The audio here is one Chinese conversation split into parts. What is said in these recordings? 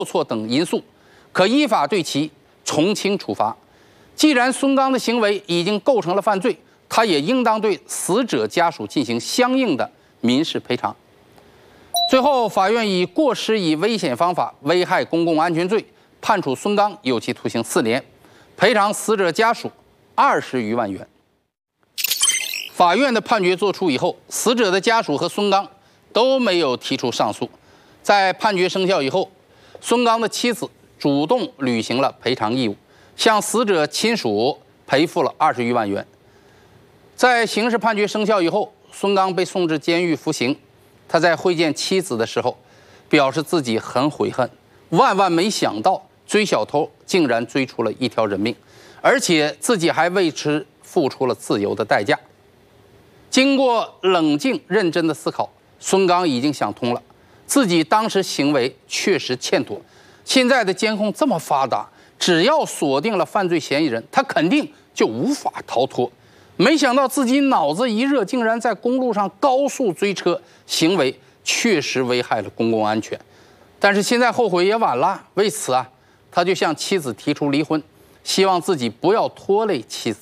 错等因素，可依法对其从轻处罚。既然孙刚的行为已经构成了犯罪，他也应当对死者家属进行相应的民事赔偿。最后，法院以过失以危险方法危害公共安全罪，判处孙刚有期徒刑4年，赔偿死者家属20余万元。法院的判决作出以后，死者的家属和孙刚都没有提出上诉。在判决生效以后，孙刚的妻子主动履行了赔偿义务，向死者亲属赔付了20余万元。在刑事判决生效以后，孙刚被送至监狱服刑。他在会见妻子的时候，表示自己很悔恨，万万没想到追小偷竟然追出了一条人命，而且自己还为此付出了自由的代价。经过冷静认真的思考，孙刚已经想通了，自己当时行为确实欠妥。现在的监控这么发达，只要锁定了犯罪嫌疑人，他肯定就无法逃脱。没想到自己脑子一热，竟然在公路上高速追车，行为确实危害了公共安全。但是现在后悔也晚了，为此他就向妻子提出离婚，希望自己不要拖累妻子。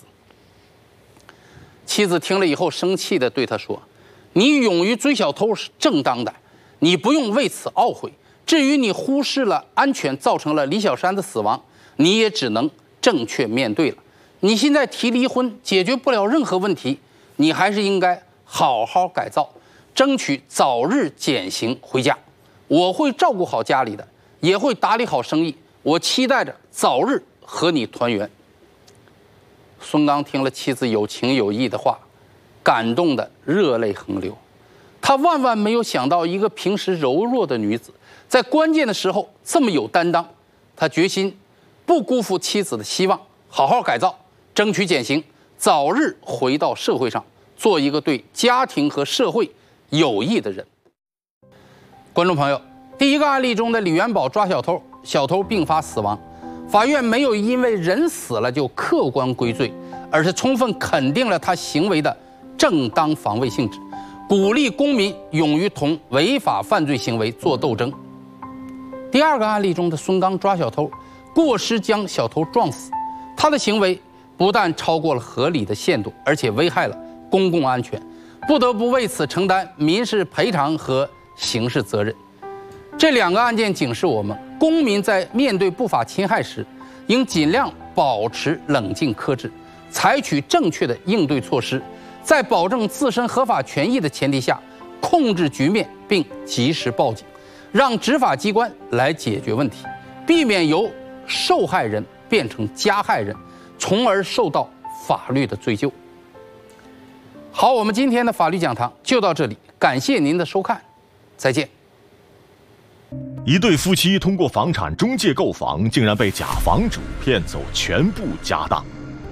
妻子听了以后生气地对他说：“你勇于追小偷是正当的，你不用为此懊悔。至于你忽视了安全，造成了李小山的死亡，你也只能正确面对了。你现在提离婚解决不了任何问题，你还是应该好好改造，争取早日减刑回家。我会照顾好家里的，也会打理好生意，我期待着早日和你团圆。”孙刚听了妻子有情有义的话，感动得热泪横流。他万万没有想到，一个平时柔弱的女子，在关键的时候这么有担当。他决心不辜负妻子的希望，好好改造，争取减刑，早日回到社会上，做一个对家庭和社会有益的人。观众朋友，第一个案例中的李元宝抓小偷，小偷并发死亡，法院没有因为人死了就客观归罪，而是充分肯定了他行为的正当防卫性质，鼓励公民勇于同违法犯罪行为作斗争。第二个案例中的孙刚抓小偷，过失将小偷撞死，他的行为不但超过了合理的限度，而且危害了公共安全，不得不为此承担民事赔偿和刑事责任。这两个案件警示我们，公民在面对不法侵害时，应尽量保持冷静克制，采取正确的应对措施，在保证自身合法权益的前提下，控制局面并及时报警，让执法机关来解决问题，避免由受害人变成加害人，从而受到法律的追究。好，我们今天的法律讲堂就到这里，感谢您的收看，再见。 一对夫妻通过房产中介购房，竟然被假房主骗走全部家当。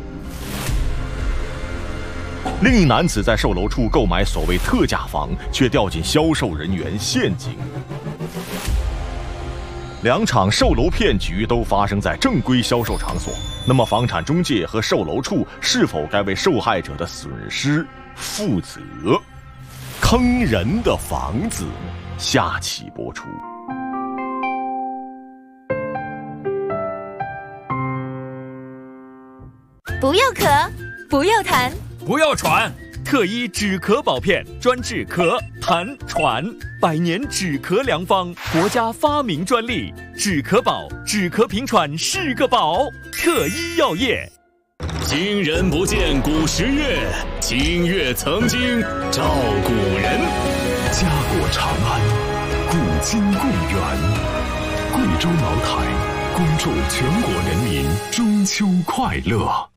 另一男子在售楼处购买所谓特价房，却掉进销售人员陷阱。两场售楼骗局都发生在正规销售场所，那么房产中介和售楼处是否该为受害者的损失负责？坑人的房子，下期播出。 不要咳，不要痰， 不要喘，特医止咳保片专治咳、痰、喘，100年止咳良方，国家发明专利，止咳宝，止咳平喘是个宝。特医药业。 今人不见古时月，今月曾经照古人。 家国长安，古今共源。贵州茅台恭祝全国人民中秋快乐。